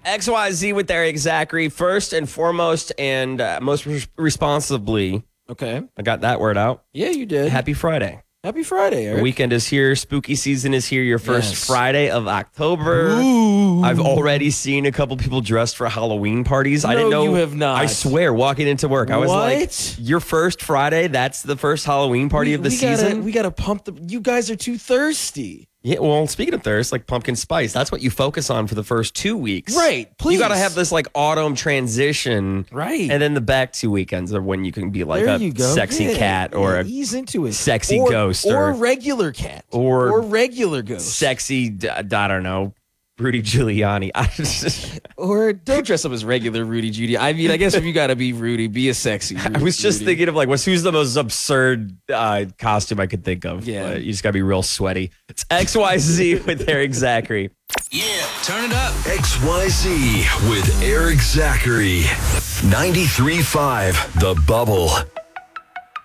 XYZ with Eric Zachary. First and foremost and most responsibly. Okay. I got that word out. Yeah, you did. Happy Friday. Happy Friday, Eric. The weekend is here. Spooky season is here. Your first Friday of October. Ooh. I've already seen a couple people dressed for Halloween parties. I didn't know. You have not. I swear, walking into work, I was What? like, your first Friday, that's the first Halloween party of the season? We got to pump the... You guys are too thirsty. Yeah, well, speaking of thirst, like pumpkin spice, that's what you focus on for the first 2 weeks. Right, please. You got to have this like autumn transition. Right. And then the back 2 weekends are when you can be like There you a go. sexy cat or a ease into it. sexy ghost or regular cat or regular ghost. sexy, I don't know, Rudy Giuliani. Or don't dress up as regular Rudy Judy. I mean, I guess if you got to be Rudy, be a sexy Rudy. I was just Rudy. thinking of like, who's the most absurd costume I could think of? Yeah. You just got to be real sweaty. It's XYZ with Eric Zachary. Yeah, turn it up. XYZ with Eric Zachary. 93.5 The Bubble.